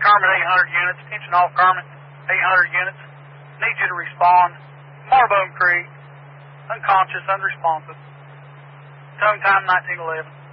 Kermit 800 units, attention all Kermit 800 units. Need you to respond. Marbone Creek, unconscious, unresponsive. Towing time 1911.